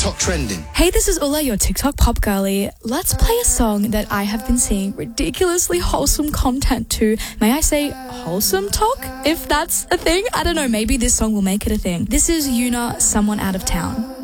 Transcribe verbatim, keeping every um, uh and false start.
TikTok trending. Hey, this is Ulla, your TikTok pop girlie. Let's play a song that I have been seeing ridiculously wholesome content to. May I say wholesome talk? If that's a thing, I don't know, maybe this song will make it a thing. This is Yuna, Someone Out of Town.